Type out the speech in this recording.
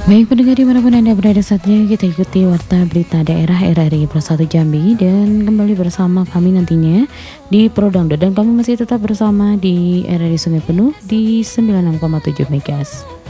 Baik pendengar dimanapun Anda berada, saatnya kita ikuti Warta Berita Daerah RRI Pro 1 Jambi. Dan kembali bersama kami nantinya di Pro Dangdut. Dan kamu masih tetap bersama di RRI Sungai Penuh di 96,7 MHz.